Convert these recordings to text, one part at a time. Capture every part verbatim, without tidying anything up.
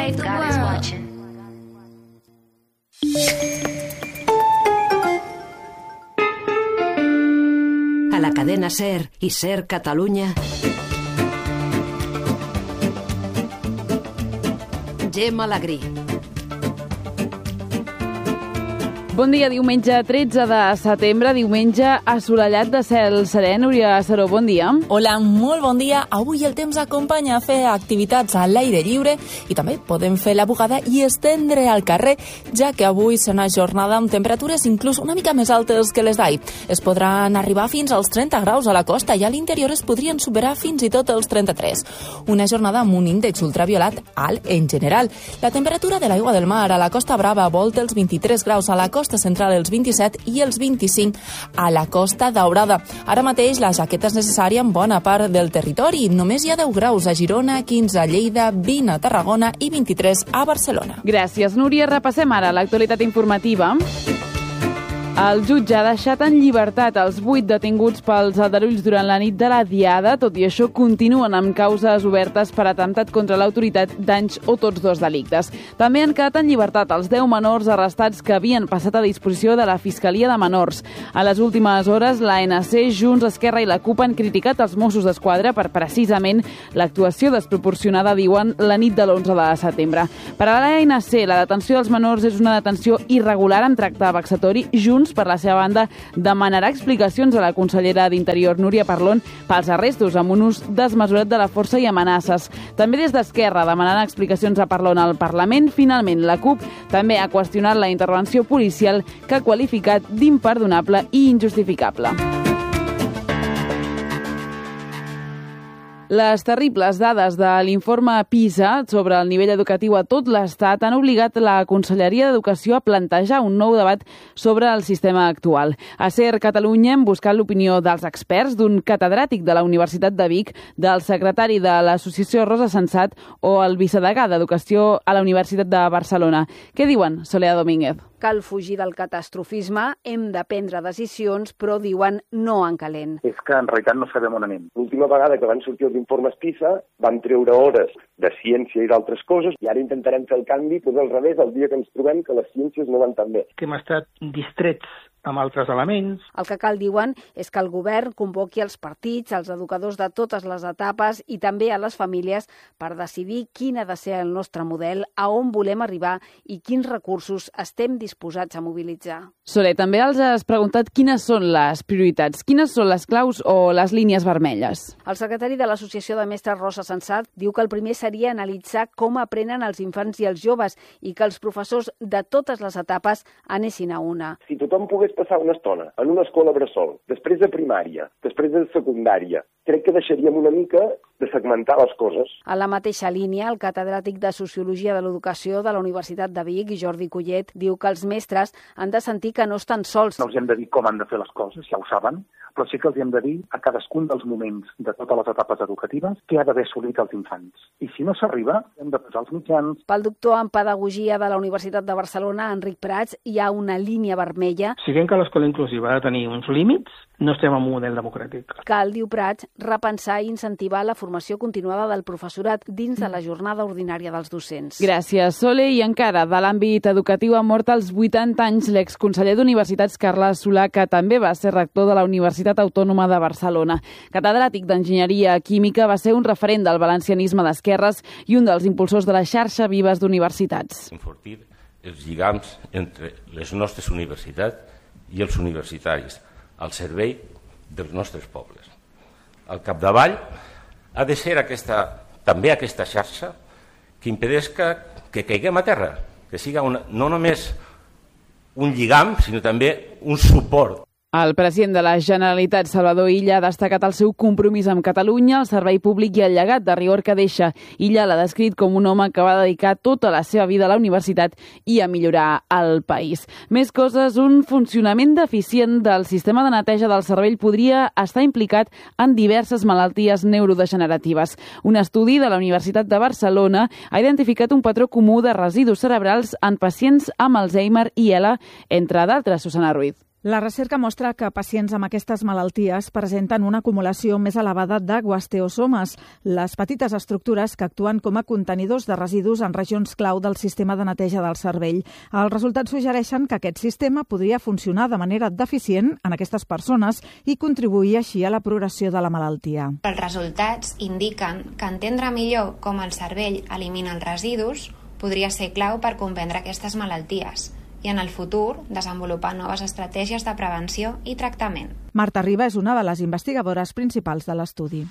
save the world. God is watching. A la cadena SER i SER Catalunya, Gemma Alegrí. Bon dia, diumenge tretze de setembre, diumenge assolellat de cel serè. Núria Saró, bon dia. Hola, molt bon dia. Avui el temps acompanya a fer activitats a l'aire lliure i també podem fer la bugada i estendre al carrer, ja que avui serà una jornada amb temperatures inclús una mica més altes que les d'ahir. Es podran arribar fins als trenta graus a la costa i a l'interior es podrien superar fins i tot els trenta-tres. Una jornada amb un índex ultraviolat alt en general. La temperatura de l'aigua del mar a la Costa Brava volta els vint-i-tres graus, a la costa central els vint-i-set i els vint-i-cinc a la Costa Daurada. Ara mateix la jaqueta és necessària en bona part del territori. Només hi ha deu graus a Girona, quinze a Lleida, vint a Tarragona i vint-i-tres a Barcelona. Gràcies, Núria. Repassem ara l'actualitat informativa. El jutge ha deixat en llibertat els vuit detinguts pels aldarulls durant la nit de la Diada. Tot i això, continuen amb causes obertes per atemptat contra l'autoritat, danys o tots dos delictes. També han quedat en llibertat els deu menors arrestats que havien passat a disposició de la Fiscalia de Menors. A les últimes hores, l'A N C, Junts, Esquerra i la CUP han criticat els Mossos d'Esquadra per precisament l'actuació desproporcionada, diuen, la nit de l'onze de setembre. Per a l'A N C, la detenció dels menors és una detenció irregular amb tracte vexatori. Junts, per la seva banda, demanarà explicacions a la consellera d'Interior, Núria Parlon, pels arrestos amb un ús desmesurat de la força i amenaces. També des d'Esquerra demanaran explicacions a Parlon al Parlament. Finalment, la CUP també ha qüestionat la intervenció policial que ha qualificat d'imperdonable i injustificable. Les terribles dades de l'informe PISA sobre el nivell educatiu a tot l'Estat han obligat la Conselleria d'Educació a plantejar un nou debat sobre el sistema actual. A SER Catalunya hem buscat l'opinió dels experts, d'un catedràtic de la Universitat de Vic, del secretari de l'Associació Rosa Sensat o el vicedegà d'Educació a la Universitat de Barcelona. Què diuen, Soledad Domínguez? Cal fugir del catastrofisme, hem de prendre decisions, però diuen no en calent. És que en realitat no sabem on anem. L'última vegada que van sortir els informes PISA van treure hores de ciència i d'altres coses i ara intentarem fer el canvi, però al revés, el dia que ens trobem que les ciències no van tan bé. Que hem estat distrets amb altres elements. El que cal, diuen, és que el govern convoqui els partits, els educadors de totes les etapes i també a les famílies per decidir quin ha de ser el nostre model, a on volem arribar i quins recursos estem disposats a mobilitzar. Sole, també els has preguntat quines són les prioritats, quines són les claus o les línies vermelles. El secretari de l'Associació de Mestres Rosa Sensat diu que el primer seria analitzar com aprenen els infants i els joves i que els professors de totes les etapes anessin a una. Si tothom pogués passar una estona en una escola bressol, després de primària, després de secundària, crec que deixaríem una mica de segmentar les coses. A la mateixa línia, el catedràtic de Sociologia de l'Educació de la Universitat de Vic, Jordi Collet, diu que els mestres han de sentir que no estan sols. No els hem de dir com han de fer les coses, ja ho saben, però sí que els hem de dir a cadascun dels moments de totes les etapes educatives què ha d'haver assolit els infants. I si no s'arriba, hem de posar els mitjans. Pel doctor en Pedagogia de la Universitat de Barcelona, Enric Prats, hi ha una línia vermella. Si bien que l'escola inclusiva ha de tenir uns límits, no estem en un model democràtic. Cal, diu Prats, repensar i incentivar la formació continuada del professorat dins de la jornada ordinària dels docents. Gràcies, Sole. I encara de l'àmbit educatiu ha mort als vuitanta anys l'exconseller d'Universitats Carles Solà, que també va ser rector de la Universitat Autònoma de Barcelona. Catedràtic d'Enginyeria Química, va ser un referent del valencianisme d'esquerres i un dels impulsors de la xarxa Vives d'Universitats. Enfortir els lligams entre les nostres universitats i els universitaris al servei dels nostres pobles. Al capdavall ha de ser aquesta, també aquesta xarxa que impedeix que, que caiguem a terra, que siga una, no només un lligam, sinó també un suport. El president de la Generalitat, Salvador Illa, ha destacat el seu compromís amb Catalunya, el servei públic i el llegat de rigor que deixa. Illa l'ha descrit com un home que va dedicar tota la seva vida a la universitat i a millorar el país. Més coses, un funcionament deficient del sistema de neteja del cervell podria estar implicat en diverses malalties neurodegeneratives. Un estudi de la Universitat de Barcelona ha identificat un patró comú de residus cerebrals en pacients amb Alzheimer i E L A, entre d'altres, Susana Ruiz. La recerca mostra que pacients amb aquestes malalties presenten una acumulació més elevada de guasteosomes, les petites estructures que actuen com a contenidors de residus en regions clau del sistema de neteja del cervell. Els resultats suggereixen que aquest sistema podria funcionar de manera deficient en aquestes persones i contribuir així a la progressió de la malaltia. Els resultats indiquen que entendre millor com el cervell elimina els residus podria ser clau per comprendre aquestes malalties i en el futur desenvolupar noves estratègies de prevenció i tractament. Marta Riba és una de les investigadores principals de l'estudi.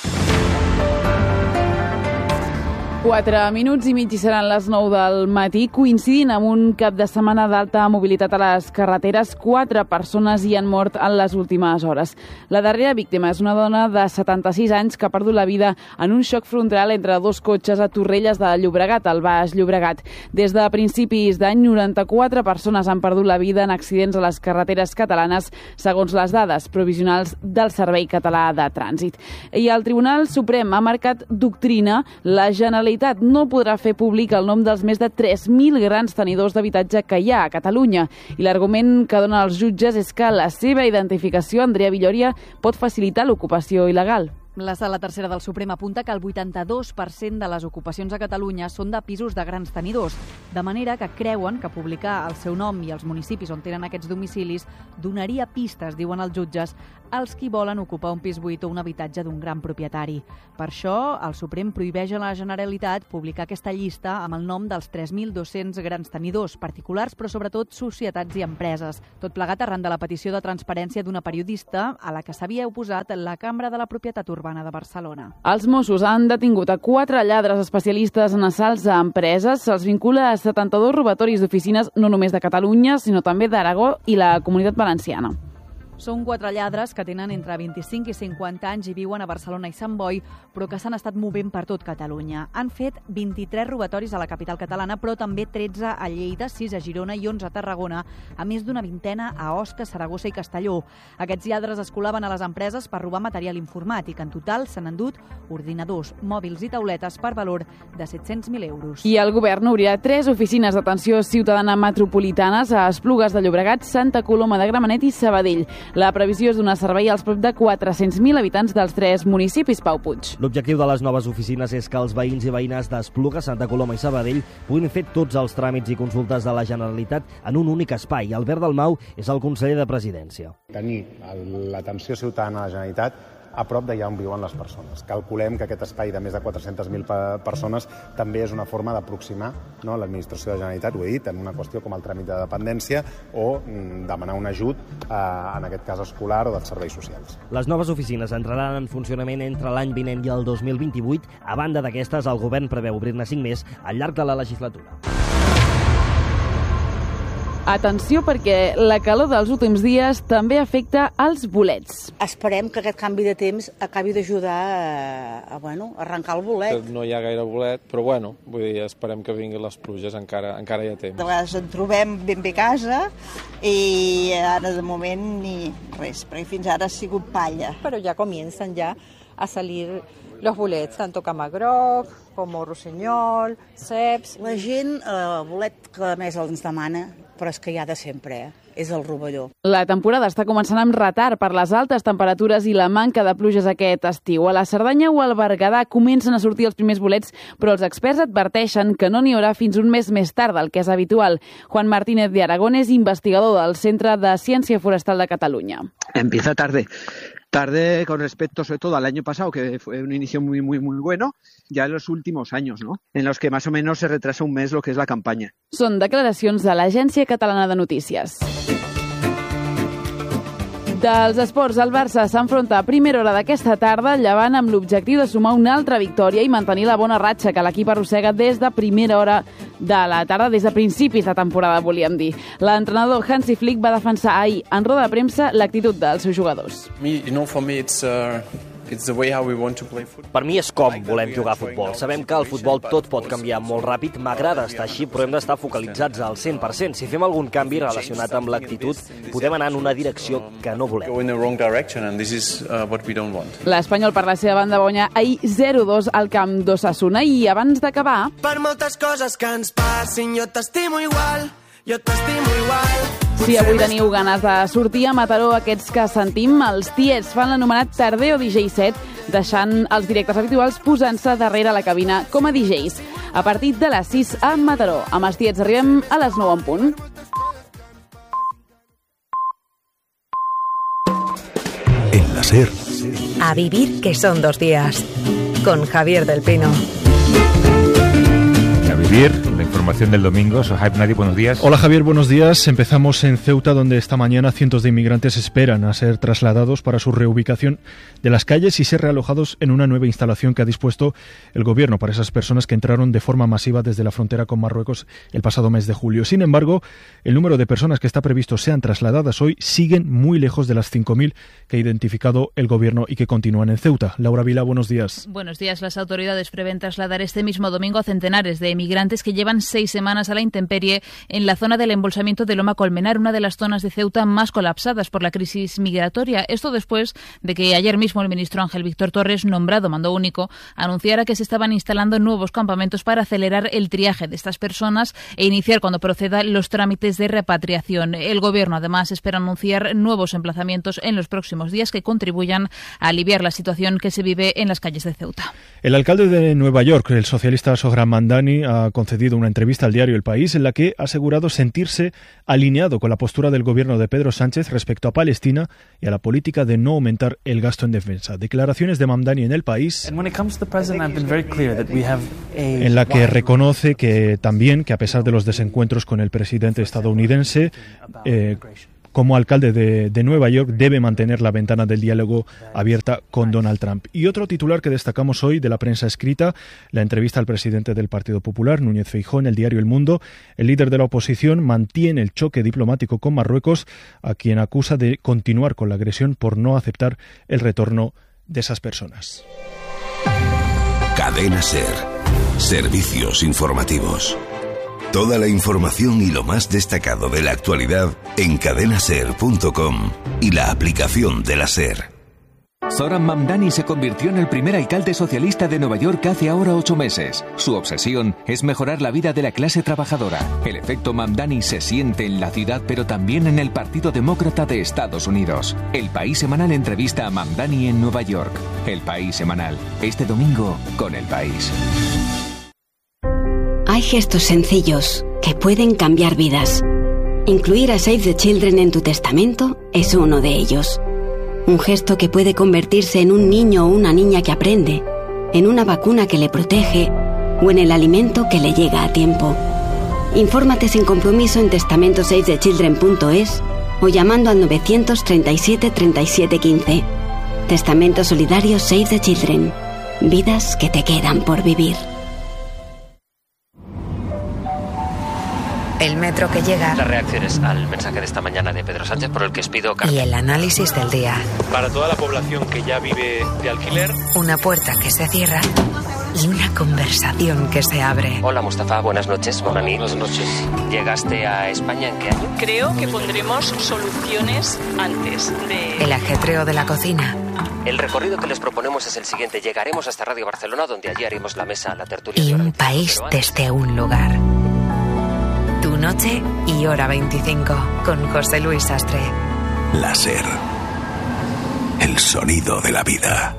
Quatre minuts i mig i seran les nou del matí, coincidint amb un cap de setmana d'alta mobilitat a les carreteres. Quatre persones hi han mort en les últimes hores. La darrera víctima és una dona de setanta-sis anys que ha perdut la vida en un xoc frontal entre dos cotxes a Torrelles de Llobregat, al Baix Llobregat. Des de principis d'any, noranta-quatre persones han perdut la vida en accidents a les carreteres catalanes, segons les dades provisionals del Servei Català de Trànsit. I el Tribunal Suprem ha marcat doctrina. La Generalitat no podrà fer públic el nom dels més de tres mil grans tenidors d'habitatge que hi ha a Catalunya. I l'argument que donen els jutges és que la seva identificació, Andrea Villoria, pot facilitar l'ocupació il·legal. La Sala Tercera del Suprem apunta que el vuitanta-dos per cent de les ocupacions a Catalunya són de pisos de grans tenidors, de manera que creuen que publicar el seu nom i els municipis on tenen aquests domicilis donaria pistes, diuen els jutges, als qui volen ocupar un pis buit o un habitatge d'un gran propietari. Per això, el Suprem prohibeix a la Generalitat publicar aquesta llista amb el nom dels tres mil dos-cents grans tenidors, particulars, però sobretot societats i empreses. Tot plegat arran de la petició de transparència d'una periodista a la que s'havia oposat la Cambra de la Propietat Urbana de Barcelona. Els Mossos han detingut a quatre lladres especialistes en assalts a empreses. Se'ls vincula a setanta-dos robatoris d'oficines no només de Catalunya, sinó també d'Aragó i la Comunitat Valenciana. Són quatre lladres que tenen entre vint-i-cinc i cinquanta anys i viuen a Barcelona i Sant Boi, però que s'han estat movent per tot Catalunya. Han fet vint-i-tres robatoris a la capital catalana, però també tretze a Lleida, sis a Girona i onze a Tarragona, a més d'una vintena a Osca, Saragossa i Castelló. Aquests lladres es colaven a les empreses per robar material informàtic. En total s'han endut ordinadors, mòbils i tauletes per valor de set-cents mil euros. I el govern obrirà tres oficines d'atenció ciutadana metropolitanes a Esplugues de Llobregat, Santa Coloma de Gramenet i Sabadell. La previsió és donar servei als prop de quatre-cents mil habitants dels tres municipis. Pau Puig. L'objectiu de les noves oficines és que els veïns i veïnes d'Esplugues, Santa Coloma i Sabadell puguin fer tots els tràmits i consultes de la Generalitat en un únic espai. Albert Dalmau és el conseller de Presidència. Tenir l'atenció ciutadana a la Generalitat a prop d'allà on viuen les persones. Calculem que aquest espai de més de quatre-centes mil persones també és una forma d'aproximar, no, l'administració de la Generalitat, ho he dit, en una qüestió com el tràmit de dependència o mm, demanar un ajut, eh, en aquest cas escolar o dels serveis socials. Les noves oficines entraran en funcionament entre l'any vinent i el dos mil vint-i-vuit. A banda d'aquestes, el govern preveu obrir-ne cinc més al llarg de la legislatura. Atenció, perquè la calor dels últims dies també afecta els bolets. Esperem que aquest canvi de temps acabi d'ajudar a, a, bueno, a arrencar el bolet. No hi ha gaire bolet, però bueno, vull dir, esperem que vinguin les pluges, encara, encara hi ha temps. De vegades en trobem ben bé a casa i ara de moment ni res, perquè fins ara ha sigut palla. Però ja comencen ja a salir los bolets, tanto camagroc com rossinyol, ceps. La gent, el bolet que més ens demana, però és que hi ha de sempre, eh? És el rovelló. La temporada està començant amb retard per les altes temperatures i la manca de pluges aquest estiu. A la Cerdanya o al Berguedà comencen a sortir els primers bolets, però els experts adverteixen que no n'hi haurà fins un mes més tard del que és habitual. Juan Martínez de Aragón és investigador del Centre de Ciència Forestal de Catalunya. Empieza tarde. Tarde con respecto sobre todo al año pasado, que fue un inicio muy, muy, muy bueno, ya en los últimos años, ¿no? En los que más o menos se retrasa un mes lo que es la campaña. Són declaracions de l'Agència Catalana de Notícies. Dels esports, el Barça s'enfronta a primera hora d'aquesta tarda al Llevant amb l'objectiu de sumar una altra victòria i mantenir la bona ratxa que l'equip arrossega des de primera hora de la tarda, des de principis de temporada, volíem dir. L'entrenador Hansi Flick va defensar ahir en roda de premsa l'actitud dels seus jugadors. Me, you know, for me it's, uh... Per mi és com volem jugar a futbol. Sabem que el futbol tot pot canviar molt ràpid, m'agrada estar així, però hem d'estar focalitzats al cent per cent. Si fem algun canvi relacionat amb l'actitud, podem anar en una direcció que no volem. L'Espanyol, per la seva banda, va guanyar ahir zero dos al camp d'Osasuna i abans d'acabar... Per moltes coses que ens passin, jo t'estimo igual, jo t'estimo igual. Si avui teniu ganes de sortir a Mataró, aquests que sentim, els tiets fan l'anomenat Tardeo D J set, deixant els directes habituals posant-se darrere la cabina com a D Js. A partir de les sis a Mataró. Amb els tiets arribem a les nou en punt. En la SER. A vivir que son dos días. Con Javier del Pino. A vivir, la información del domingo. Sohaib Nadi, buenos días. Hola Javier, buenos días. Empezamos en Ceuta, donde esta mañana cientos de inmigrantes esperan a ser trasladados para su reubicación de las calles y ser realojados en una nueva instalación que ha dispuesto el gobierno para esas personas que entraron de forma masiva desde la frontera con Marruecos el pasado mes de julio. Sin embargo, el número de personas que está previsto sean trasladadas hoy siguen muy lejos de las cinco mil que ha identificado el gobierno y que continúan en Ceuta. Laura Vila, buenos días. Buenos días. Las autoridades prevén trasladar este mismo domingo a centenares de inmigrantes que llevan seis semanas a la intemperie en la zona del embolsamiento de Loma Colmenar, una de las zonas de Ceuta más colapsadas por la crisis migratoria. Esto después de que ayer mismo el ministro Ángel Víctor Torres, nombrado mando único, anunciara que se estaban instalando nuevos campamentos para acelerar el triaje de estas personas e iniciar cuando proceda los trámites de repatriación. El gobierno además espera anunciar nuevos emplazamientos en los próximos días que contribuyan a aliviar la situación que se vive en las calles de Ceuta. El alcalde de Nueva York, el socialista Sohran Mamdani, ha concedido una entrevista al diario El País en la que ha asegurado sentirse alineado con la postura del gobierno de Pedro Sánchez respecto a Palestina y a la política de no aumentar el gasto en defensa. Declaraciones de Mamdani en El País, en la que reconoce que también que a pesar de los desencuentros con el presidente estadounidense, eh, como alcalde de, de Nueva York debe mantener la ventana del diálogo abierta con Donald Trump. Y otro titular que destacamos hoy de la prensa escrita, la entrevista al presidente del Partido Popular, Núñez Feijóo, en el diario El Mundo. El líder de la oposición mantiene el choque diplomático con Marruecos, a quien acusa de continuar con la agresión por no aceptar el retorno de esas personas. Cadena SER. Servicios informativos. Toda la información y lo más destacado de la actualidad en cadena ser punto com y la aplicación de la SER. Zohran Mamdani se convirtió en el primer alcalde socialista de Nueva York hace ahora ocho meses. Su obsesión es mejorar la vida de la clase trabajadora. El efecto Mamdani se siente en la ciudad, pero también en el Partido Demócrata de Estados Unidos. El País Semanal entrevista a Mamdani en Nueva York. El País Semanal, este domingo con El País. Hay gestos sencillos que pueden cambiar vidas. Incluir a Save the Children en tu testamento es uno de ellos. Un gesto que puede convertirse en un niño o una niña que aprende, en una vacuna que le protege o en el alimento que le llega a tiempo. Infórmate sin compromiso en testamento save the children punto es o llamando al novecientos treinta y siete treinta y siete quince. Testamento solidario Save the Children. Vidas que te quedan por vivir. El metro que llega. Las reacciones al mensaje de esta mañana de Pedro Sánchez por el que os pido carta. Y el análisis del día. Para toda la población que ya vive de alquiler. Una puerta que se cierra y una conversación que se abre. Hola Mustafa, buenas noches. Hola, buenas noches. ¿Llegaste a España en qué año? Creo que pondremos soluciones antes de... El ajetreo de la cocina. El recorrido que les proponemos es el siguiente. Llegaremos hasta Radio Barcelona, donde allí haremos la mesa, la tertulia. Y un país desde un lugar. Tu noche y hora veinticinco, con José Luis Sastre. La SER. El sonido de la vida.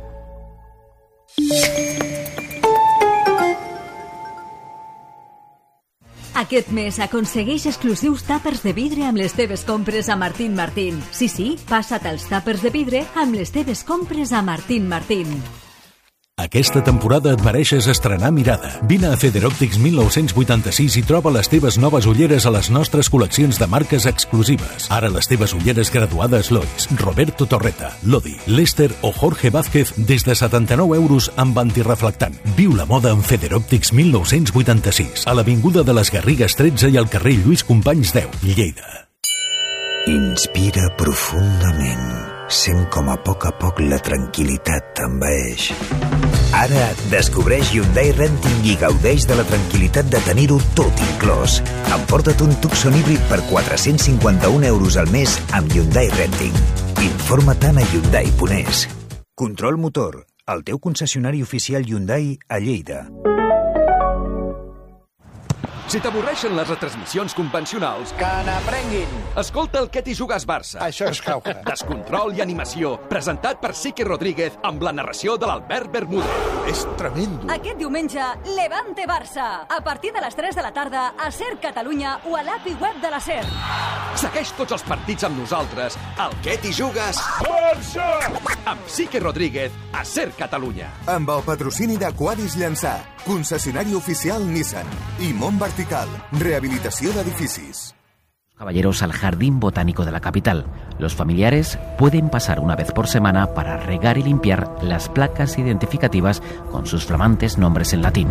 Aquest mes aconsegueix exclusius tàpers de vidre amb les teves compres a Martín Martín. Sí, sí, passa't als tàpers de vidre amb les teves compres a Martín Martín. Aquesta temporada et mereixes estrenar mirada. Vine a Federòptics mil nou-cents vuitanta-sis i troba les teves noves ulleres a les nostres col·leccions de marques exclusives. Ara les teves ulleres graduades Lois, Roberto Torreta, Lodi, Lester o Jorge Vázquez des de setanta-nou euros amb antireflectant. Viu la moda en Federòptics mil nou-cents vuitanta-sis, a l'Avinguda de les Garrigues tretze i al carrer Lluís Companys deu, Lleida. Inspira profundament, sent com a poc a poc la tranquil·litat t'envaeix. Ara descobreix Hyundai Renting i gaudeix de la tranquil·litat de tenir-ho tot inclòs. Emporta't un Tucson híbrid per quatre-cents cinquanta-un euros al mes amb Hyundai Renting. Informa-te'n a Hyundai punt es. Control Motor, el teu concessionari oficial Hyundai a Lleida. Si t'avorreixen les retransmissions convencionals... Que n'aprenguin! Escolta el Què t'hi jugues Barça. Això és cauca. Descontrol i animació, presentat per Sique Rodríguez amb la narració de l'Albert Bermúdez. És tremendo. Aquest diumenge, Levante Barça. A partir de les tres de la tarda, a SER Catalunya o a l'A P I web de la SER. Segueix tots els partits amb nosaltres al Què t'hi jugues Barça! Amb Sique Rodríguez a SER Catalunya. Amb el patrocini de Quadis Llançà, concessionari oficial Nissan i Mont Vertical, rehabilitació d'edificis. Caballeros al Jardín Botánico de la capital. Los familiares pueden pasar una vez por semana para regar y limpiar las placas identificativas con sus flamantes nombres en latín.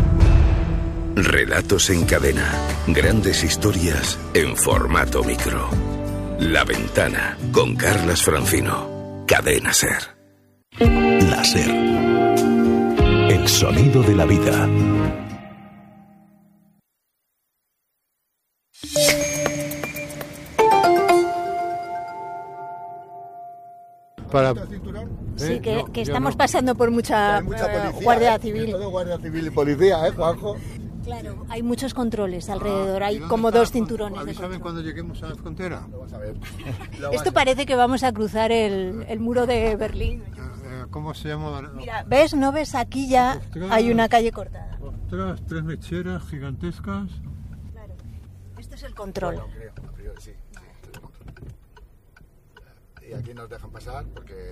Relatos en cadena. Grandes historias en formato micro. La Ventana con Carlas Francino. Cadena SER. La SER. El sonido de la vida. Para... Sí, que, que estamos pasando por mucha, mucha policía, guardia ¿eh? civil. Todo guardia civil y policía, ¿eh, Juanjo? Claro, hay muchos controles alrededor, hay como dos cinturones. Avísame cuando lleguemos a la frontera. Lo vas a ver. Esto parece que vamos a cruzar el, el muro de Berlín. ¿Cómo se llama? Mira, ¿ves? ¿No ves? Aquí ya ostras, hay una calle cortada. Ostras, tres mecheras gigantescas. Claro, esto es el control. Bueno, creo, a priori, sí, sí. Y aquí nos dejan pasar porque...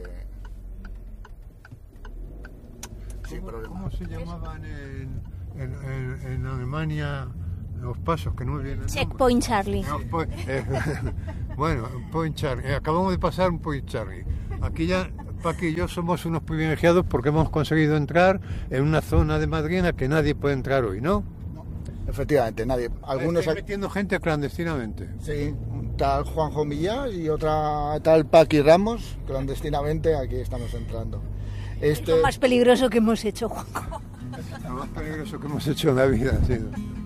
Sin ¿Cómo, problema. ¿Cómo se llamaban en, en, en, en Alemania los pasos que no vienen? Checkpoint Charlie. No, point, eh, bueno, Point Charlie. Acabamos de pasar un Point Charlie. Aquí ya... Paqui y yo somos unos privilegiados porque hemos conseguido entrar en una zona de Madrid en la que nadie puede entrar hoy, ¿no? No, efectivamente, nadie. Algunos están metiendo gente clandestinamente. Sí, un tal Juanjo Millás y otra tal Paqui Ramos, clandestinamente aquí estamos entrando. Este... Es lo más peligroso que hemos hecho, Juanjo. Lo más peligroso que hemos hecho en la vida ha sido.